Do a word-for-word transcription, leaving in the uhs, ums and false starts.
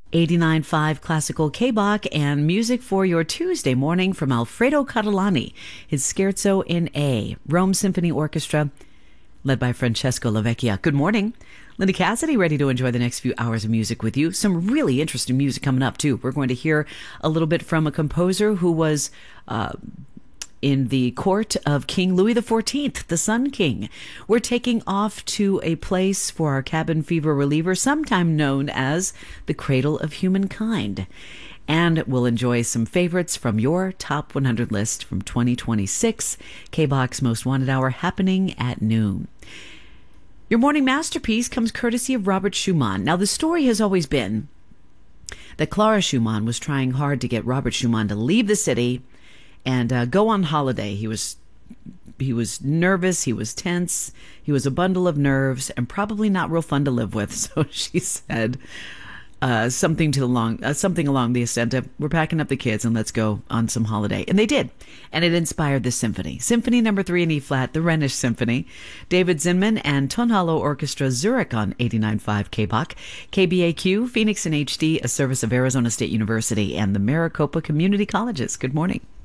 eighty-nine point five Classical K-Bach and music for your Tuesday morning from Alfredo Catalani, his Scherzo in A, Rome Symphony Orchestra, led by Francesco Lavecchia. Good morning. Linda Cassidy, ready to enjoy the next few hours of music with you. Some really interesting music coming up, too. We're going to hear a little bit from a composer who was uh, in the court of King Louis the fourteenth, the Sun King. We're taking off to a place for our cabin fever reliever, sometime known as the Cradle of Humankind. And we'll enjoy some favorites from your Top one hundred list from twenty twenty-six, K-Bach's Most Wanted Hour, happening at noon. Your morning masterpiece comes courtesy of Robert Schumann. Now, the story has always been that Clara Schumann was trying hard to get Robert Schumann to leave the city and uh, go on holiday. He was he was nervous, he was tense, he was a bundle of nerves, and probably not real fun to live with. So she said uh, something to the long, uh, something along the extent of, "We're packing up the kids and let's go on some holiday." And they did, and it inspired this symphony. Symphony Number Three in E Flat, the Rhenish Symphony. David Zinman and Tonhalle Orchestra Zurich on eighty-nine point five K-Bach. K B A Q, Phoenix in H D, a service of Arizona State University and the Maricopa Community Colleges. Good morning.